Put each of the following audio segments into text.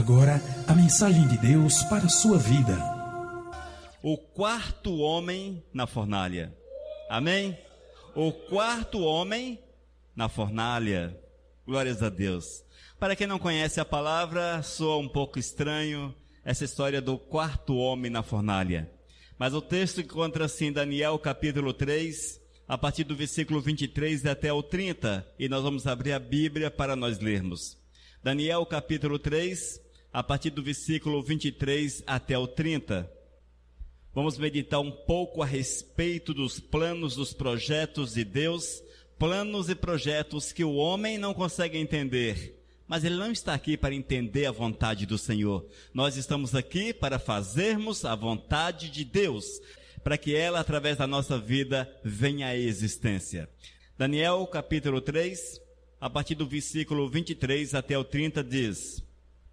agora a mensagem de Deus para a sua vida. O quarto homem na fornalha. Amém? O quarto homem na fornalha. Glórias a Deus. Para quem não conhece a palavra, soa um pouco estranho essa história do quarto homem na fornalha. Mas o texto encontra assim em Daniel capítulo 3, a partir do versículo 23 até o 30. E nós vamos abrir a Bíblia para nós lermos. Daniel capítulo 3, a partir do versículo 23 até o 30. Vamos meditar um pouco a respeito dos planos, dos projetos de Deus, planos e projetos que o homem não consegue entender. Mas ele não está aqui para entender a vontade do Senhor. Nós estamos aqui para fazermos a vontade de Deus, para que ela, através da nossa vida, venha à existência. Daniel capítulo 3, a partir do versículo 23 até o 30 diz: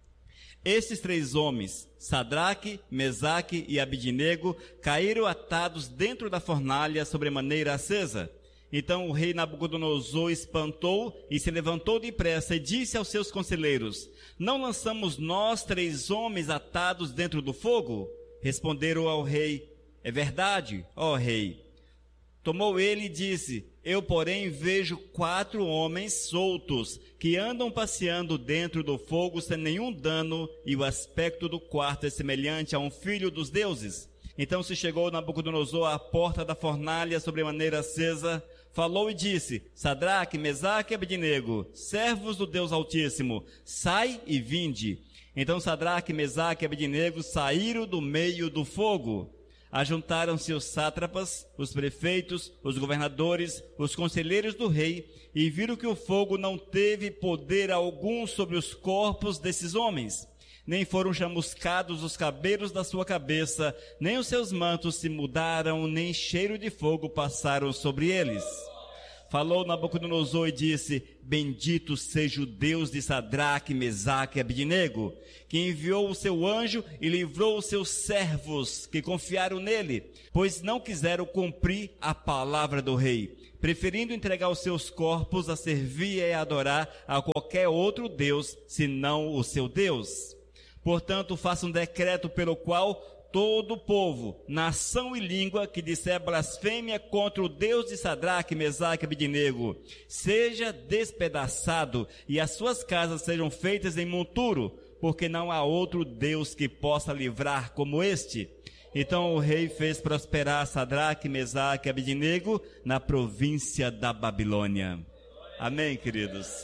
Estes três homens, Sadraque, Mesaque e Abidnego, caíram atados dentro da fornalha sobremaneira acesa. Então o rei Nabucodonosor espantou e se levantou depressa e disse aos seus conselheiros: Não lançamos nós três homens atados dentro do fogo? Responderam ao rei: É verdade, ó rei. Tomou ele e disse: Eu, porém, vejo 4 homens soltos, que andam passeando dentro do fogo sem nenhum dano, e o aspecto do quarto é semelhante a um filho dos deuses. Então se chegou Nabucodonosor à porta da fornalha sobremaneira acesa, falou e disse: Sadraque, Mesaque e Abidnego, servos do Deus Altíssimo, sai e vinde. Então Sadraque, Mesaque e Abidnego saíram do meio do fogo. Ajuntaram-se os sátrapas, os prefeitos, os governadores, os conselheiros do rei, e viram que o fogo não teve poder algum sobre os corpos desses homens, nem foram chamuscados os cabelos da sua cabeça, nem os seus mantos se mudaram, nem cheiro de fogo passaram sobre eles. Falou Nabucodonosor e disse: Bendito seja o Deus de Sadraque, Mesaque e Abidnego, que enviou o seu anjo e livrou os seus servos que confiaram nele, pois não quiseram cumprir a palavra do rei, preferindo entregar os seus corpos a servir e adorar a qualquer outro Deus, senão o seu Deus. Portanto, faça um decreto pelo qual todo o povo, nação e língua que disser blasfêmia contra o Deus de Sadraque, Mesaque e Abidnego, seja despedaçado e as suas casas sejam feitas em monturo, porque não há outro Deus que possa livrar como este. Então o rei fez prosperar Sadraque, Mesaque e Abidnego na província da Babilônia. Amém, queridos?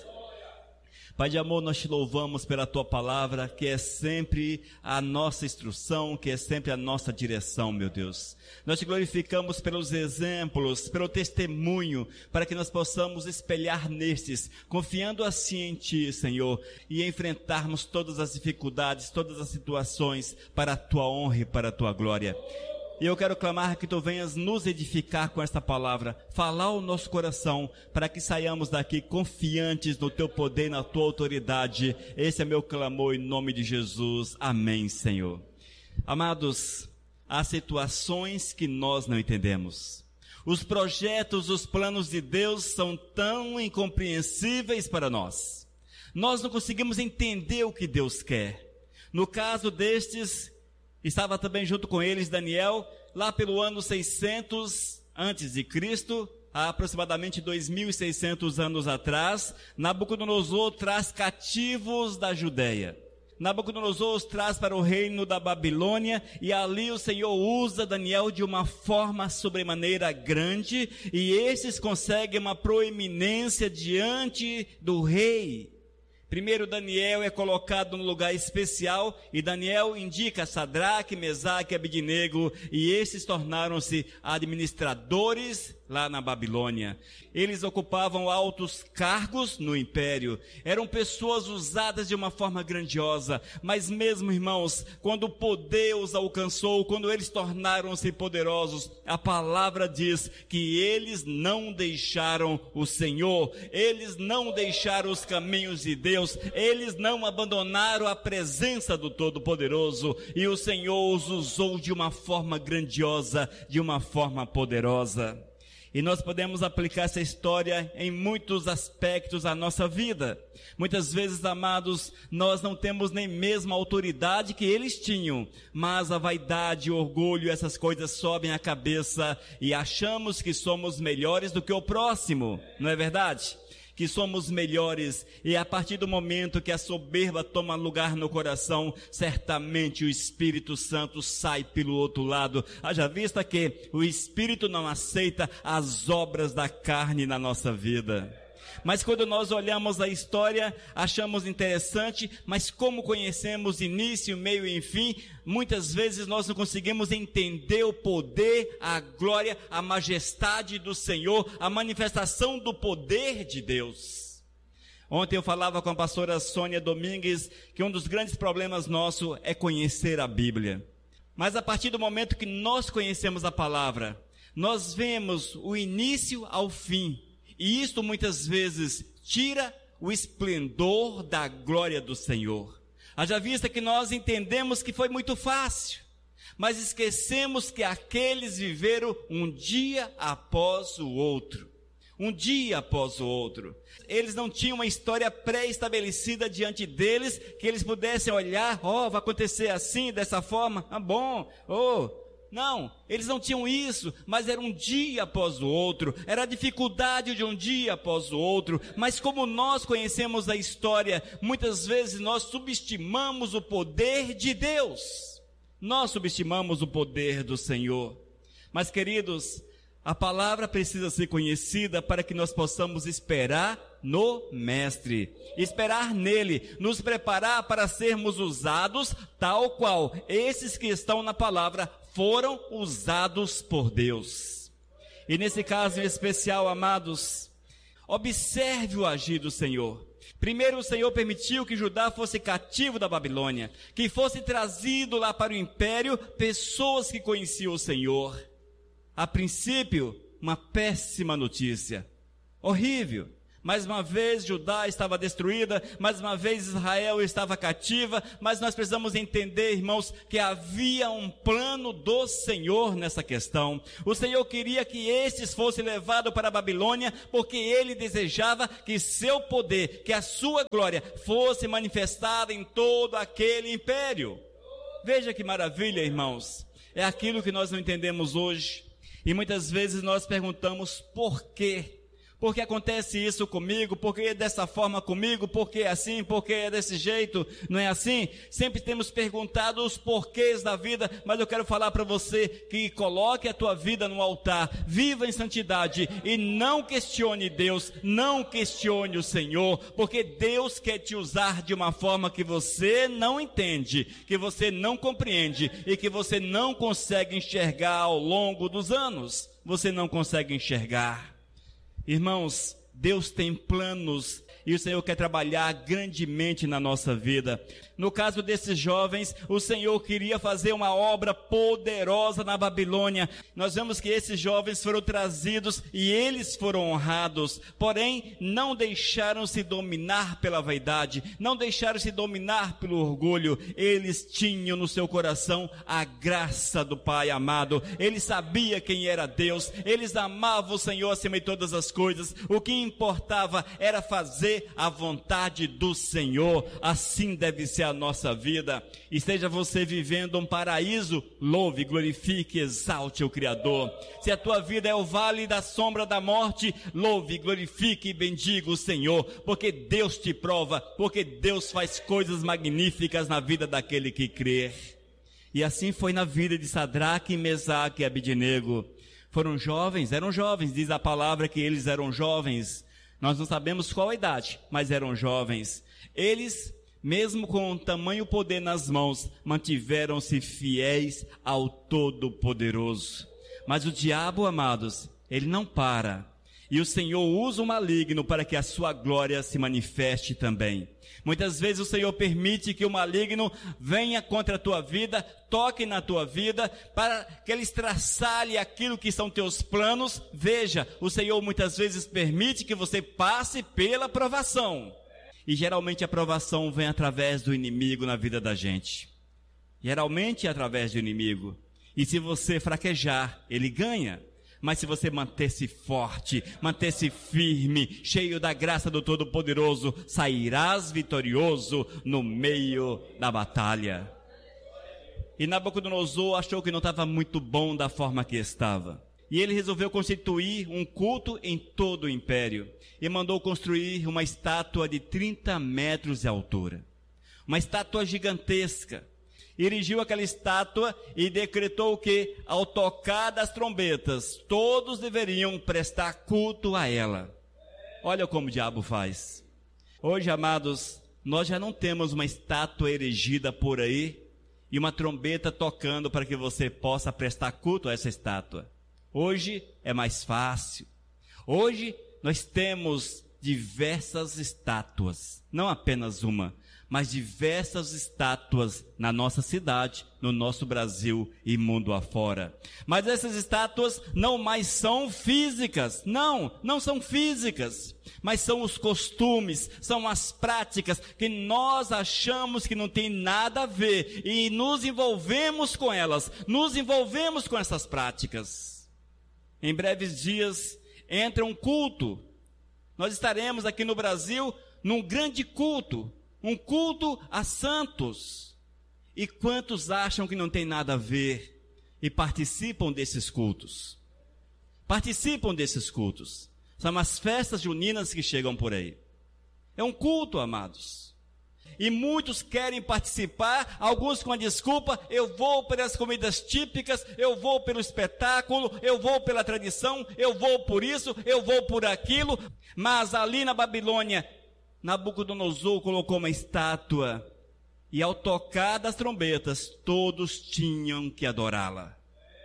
Pai de amor, nós te louvamos pela tua palavra, que é sempre a nossa instrução, que é sempre a nossa direção, meu Deus. Nós te glorificamos pelos exemplos, pelo testemunho, para que nós possamos espelhar nestes, confiando assim em ti, Senhor, e enfrentarmos todas as dificuldades, todas as situações, para a tua honra e para a tua glória. E eu quero clamar que tu venhas nos edificar com esta palavra, falar ao nosso coração, para que saiamos daqui confiantes no teu poder e na tua autoridade. Esse é meu clamor em nome de Jesus. Amém, Senhor. Amados, há situações que nós não entendemos. Os projetos, os planos de Deus são tão incompreensíveis para nós. Nós não conseguimos entender o que Deus quer. No caso destes, estava também junto com eles Daniel, lá pelo ano 600 antes de Cristo, há aproximadamente 2.600 anos atrás. Nabucodonosor traz cativos da Judeia. Nabucodonosor os traz para o reino da Babilônia, e ali o Senhor usa Daniel de uma forma sobremaneira grande, e esses conseguem uma proeminência diante do rei. Primeiro Daniel é colocado no lugar especial, e Daniel indica Sadraque, Mesaque e Abidnego, e esses tornaram-se administradores lá na Babilônia. Eles ocupavam altos cargos no império, eram pessoas usadas de uma forma grandiosa, mas mesmo, irmãos, quando o poder os alcançou, quando eles tornaram-se poderosos, a palavra diz que eles não deixaram o Senhor, eles não deixaram os caminhos de Deus, eles não abandonaram a presença do Todo-Poderoso, e o Senhor os usou de uma forma grandiosa, de uma forma poderosa. E nós podemos aplicar essa história em muitos aspectos da nossa vida. Muitas vezes, amados, nós não temos nem mesmo a autoridade que eles tinham, mas a vaidade, o orgulho, essas coisas sobem a cabeça e achamos que somos melhores do que o próximo, não é verdade? Que somos melhores, e a partir do momento que a soberba toma lugar no coração, certamente o Espírito Santo sai pelo outro lado. Haja vista que o Espírito não aceita as obras da carne na nossa vida. Mas quando nós olhamos a história, achamos interessante, mas como conhecemos início, meio e fim, muitas vezes nós não conseguimos entender o poder, a glória, a majestade do Senhor, a manifestação do poder de Deus. Ontem eu falava com a pastora Sônia Domingues que um dos grandes problemas nosso é conhecer a Bíblia. Mas a partir do momento que nós conhecemos a palavra, nós vemos o início ao fim. E isto muitas vezes tira o esplendor da glória do Senhor. Haja vista que nós entendemos que foi muito fácil, mas esquecemos que aqueles viveram um dia após o outro. Um dia após o outro. Eles não tinham uma história pré-estabelecida diante deles, que eles pudessem olhar, vai acontecer assim, dessa forma, bom, Não, eles não tinham isso, mas era um dia após o outro, era a dificuldade de um dia após o outro, mas como nós conhecemos a história, muitas vezes nós subestimamos o poder de Deus, nós subestimamos o poder do Senhor. Mas queridos, a palavra precisa ser conhecida para que nós possamos esperar no Mestre, esperar nele, nos preparar para sermos usados tal qual esses que estão na palavra foram usados por Deus. E nesse caso em especial, amados, observe o agir do Senhor. Primeiro o Senhor permitiu que Judá fosse cativo da Babilônia, que fosse trazido lá para o império pessoas que conheciam o Senhor. A princípio, uma péssima notícia, horrível. Mais uma vez Judá estava destruída, mais uma vez Israel estava cativa, mas nós precisamos entender, irmãos, que havia um plano do Senhor nessa questão. O Senhor queria que estes fossem levados para a Babilônia, porque Ele desejava que seu poder, que a sua glória fosse manifestada em todo aquele império. Veja que maravilha, irmãos, é aquilo que nós não entendemos hoje, e muitas vezes nós perguntamos por quê? Por que acontece isso comigo? Por que dessa forma comigo? Por que assim? Por que é desse jeito? Não é assim? Sempre temos perguntado os porquês da vida, mas eu quero falar para você que coloque a tua vida no altar, viva em santidade e não questione Deus, não questione o Senhor, porque Deus quer te usar de uma forma que você não entende, que você não compreende e que você não consegue enxergar ao longo dos anos. Você não consegue enxergar. Irmãos, Deus tem planos e o Senhor quer trabalhar grandemente na nossa vida. No caso desses jovens, o Senhor queria fazer uma obra poderosa na Babilônia. Nós vemos que esses jovens foram trazidos e eles foram honrados, porém não deixaram-se dominar pela vaidade, não deixaram-se dominar pelo orgulho. Eles tinham no seu coração a graça do Pai amado, eles sabiam quem era Deus, eles amavam o Senhor acima de todas as coisas. O que importava era fazer a vontade do Senhor. Assim deve ser a nossa vida. Esteja você vivendo um paraíso, louve, glorifique, exalte o Criador. Se a tua vida é o vale da sombra da morte, louve, glorifique e bendiga o Senhor, porque Deus te prova, porque Deus faz coisas magníficas na vida daquele que crê. E assim foi na vida de Sadraque, Mesaque e Abednego. Eram jovens, diz a palavra que eles eram jovens. Nós não sabemos qual a idade, mas eram jovens. Eles, mesmo com tamanho poder nas mãos, mantiveram-se fiéis ao Todo-Poderoso. Mas o diabo, amados, ele não para. E o Senhor usa o maligno para que a sua glória se manifeste também. Muitas vezes o Senhor permite que o maligno venha contra a tua vida, toque na tua vida, para que ele estraçalhe aquilo que são teus planos. Veja, o Senhor muitas vezes permite que você passe pela provação. E geralmente a provação vem através do inimigo na vida da gente. Geralmente é através do inimigo. E se você fraquejar, ele ganha. Mas se você manter-se forte, manter-se firme, cheio da graça do Todo-Poderoso, sairás vitorioso no meio da batalha. E Nabucodonosor achou que não estava muito bom da forma que estava. E ele resolveu constituir um culto em todo o império. E mandou construir uma estátua de 30 metros de altura. Uma estátua gigantesca. Erigiu aquela estátua e decretou que, ao tocar das trombetas, todos deveriam prestar culto a ela. Olha como o diabo faz. Hoje, amados, nós já não temos uma estátua erigida por aí e uma trombeta tocando para que você possa prestar culto a essa estátua. Hoje é mais fácil. Hoje nós temos diversas estátuas, não apenas uma, mas diversas estátuas na nossa cidade, no nosso Brasil e mundo afora. Mas essas estátuas não mais são físicas, não são físicas, mas são os costumes, são as práticas que nós achamos que não tem nada a ver e nos envolvemos com elas, nos envolvemos com essas práticas. Em breves dias entra um culto. Nós estaremos aqui no Brasil num grande culto, um culto a santos. E quantos acham que não tem nada a ver e participam desses cultos? Participam desses cultos. São as festas juninas que chegam por aí. É um culto, amados. E muitos querem participar, alguns com a desculpa, eu vou pelas comidas típicas, eu vou pelo espetáculo, eu vou pela tradição, eu vou por isso, eu vou por aquilo. Mas ali na Babilônia, Nabucodonosor colocou uma estátua e ao tocar das trombetas, todos tinham que adorá-la.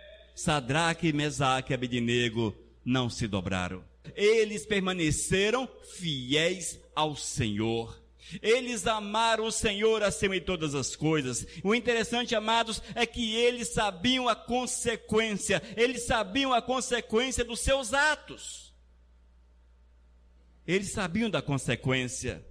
Sadraque, Mesaque e Abednego não se dobraram. Eles permaneceram fiéis ao Senhor. Eles amaram o Senhor acima de todas as coisas. O interessante, amados, é que eles sabiam a consequência. Eles sabiam a consequência dos seus atos. Eles sabiam da consequência.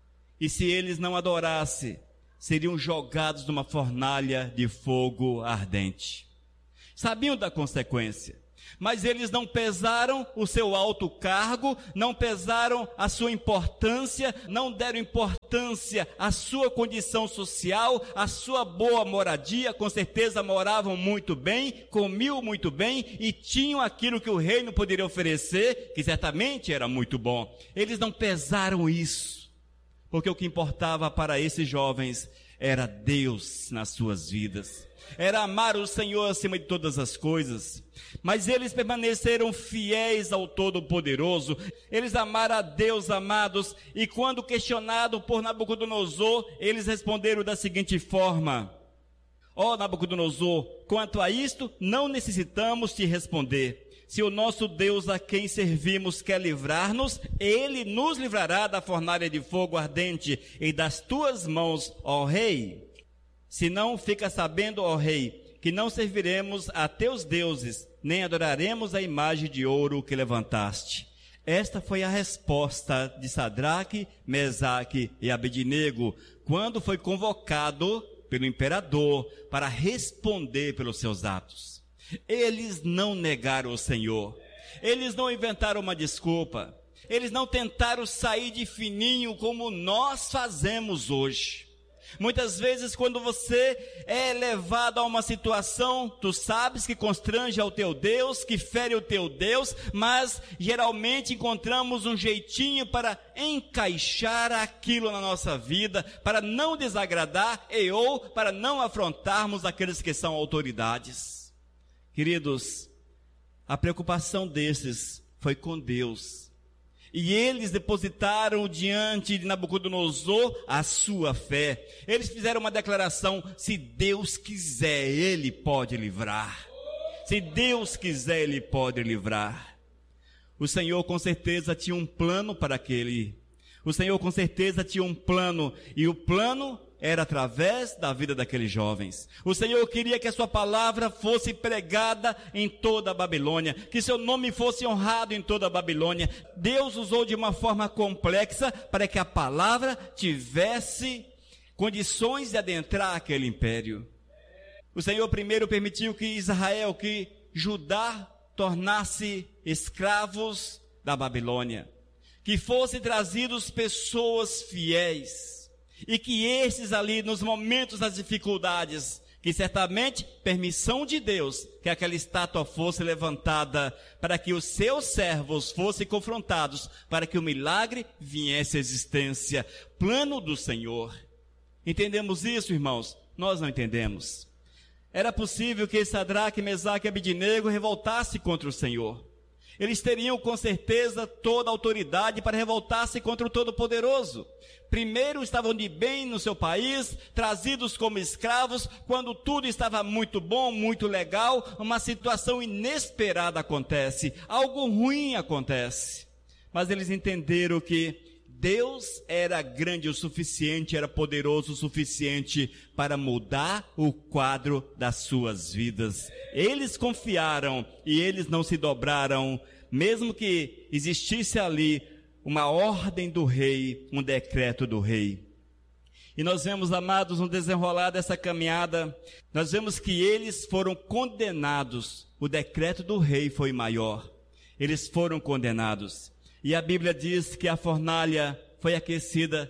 E se eles não adorassem, seriam jogados numa fornalha de fogo ardente. Sabiam da consequência. Mas eles não pesaram o seu alto cargo, não pesaram a sua importância, não deram importância à sua condição social, à sua boa moradia. Com certeza moravam muito bem, comiam muito bem e tinham aquilo que o reino poderia oferecer, que certamente era muito bom. Eles não pesaram isso, porque o que importava para esses jovens era Deus nas suas vidas. Era amar o Senhor acima de todas as coisas. Mas eles permaneceram fiéis ao Todo-Poderoso. Eles amaram a Deus, amados. E quando questionado por Nabucodonosor, eles responderam da seguinte forma: ó Nabucodonosor, quanto a isto, não necessitamos te responder. Se o nosso Deus a quem servimos quer livrar-nos, Ele nos livrará da fornalha de fogo ardente e das tuas mãos, ó rei. Se não, fica sabendo, ó rei, que não serviremos a teus deuses, nem adoraremos a imagem de ouro que levantaste. Esta foi a resposta de Sadraque, Mesaque e Abednego, quando foi convocado pelo imperador para responder pelos seus atos. Eles não negaram o Senhor. Eles não inventaram uma desculpa. Eles não tentaram sair de fininho como nós fazemos hoje. Muitas vezes quando você é levado a uma situação, tu sabes que constrange ao teu Deus, que fere o teu Deus, mas geralmente encontramos um jeitinho para encaixar aquilo na nossa vida, para não desagradar ou para não afrontarmos aqueles que são autoridades. Queridos, a preocupação desses foi com Deus. E eles depositaram diante de Nabucodonosor a sua fé. Eles fizeram uma declaração: se Deus quiser, Ele pode livrar. Se Deus quiser, Ele pode livrar. O Senhor com certeza tinha um plano para aquele. O Senhor com certeza tinha um plano. E o plano era através da vida daqueles jovens. O Senhor queria que a sua palavra fosse pregada em toda a Babilônia, que seu nome fosse honrado em toda a Babilônia. Deus usou de uma forma complexa para que a palavra tivesse condições de adentrar aquele império. O Senhor primeiro permitiu que Israel, que Judá tornar-se escravos da Babilônia, que fossem trazidos pessoas fiéis, e que esses ali, nos momentos das dificuldades, que certamente, permissão de Deus, que aquela estátua fosse levantada, para que os seus servos fossem confrontados, para que o milagre viesse à existência, plano do Senhor. Entendemos isso, irmãos? Nós não entendemos. Era possível que Sadraque, Mesaque e Abednego revoltassem contra o Senhor. Eles teriam com certeza toda a autoridade para revoltar-se contra o Todo-Poderoso. Primeiro estavam de bem no seu país, trazidos como escravos, quando tudo estava muito bom, muito legal, uma situação inesperada acontece, algo ruim acontece. Mas eles entenderam que Deus era grande o suficiente, era poderoso o suficiente para mudar o quadro das suas vidas. Eles confiaram e eles não se dobraram, mesmo que existisse ali uma ordem do rei, um decreto do rei. E nós vemos, amados, no desenrolar dessa caminhada, nós vemos que eles foram condenados. O decreto do rei foi maior. Eles foram condenados. E a Bíblia diz que a fornalha foi aquecida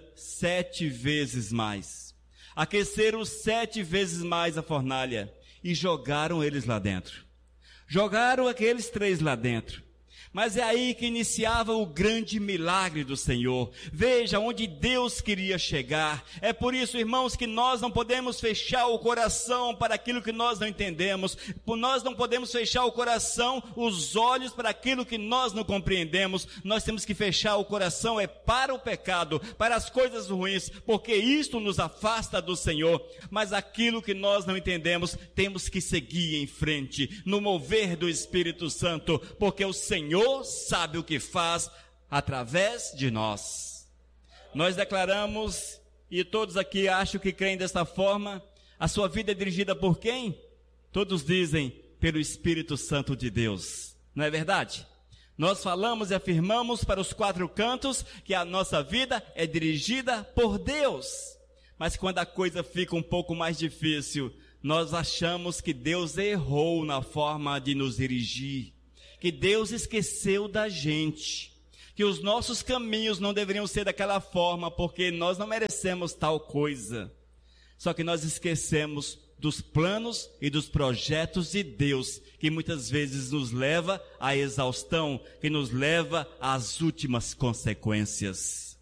7 vezes mais. Aqueceram 7 vezes mais a fornalha e jogaram eles lá dentro. Jogaram aqueles 3 lá dentro. Mas é aí que iniciava o grande milagre do Senhor. Veja onde Deus queria chegar. É por isso, irmãos, que nós não podemos fechar o coração para aquilo que nós não entendemos. Nós não podemos fechar o coração, os olhos para aquilo que nós não compreendemos. Nós temos que fechar o coração para o pecado, para as coisas ruins, porque isto nos afasta do Senhor. Mas aquilo que nós não entendemos, temos que seguir em frente, no mover do Espírito Santo, porque o Senhor sabe o que faz através de nós. Nós declaramos, e todos aqui acham que creem desta forma, a sua vida é dirigida por quem? Todos dizem, pelo Espírito Santo de Deus. Não é verdade? Nós falamos e afirmamos para os 4 cantos que a nossa vida é dirigida por Deus. Mas quando a coisa fica um pouco mais difícil, nós achamos que Deus errou na forma de nos dirigir, que Deus esqueceu da gente, que os nossos caminhos não deveriam ser daquela forma, porque nós não merecemos tal coisa. Só que nós esquecemos dos planos e dos projetos de Deus, que muitas vezes nos leva à exaustão, que nos leva às últimas consequências.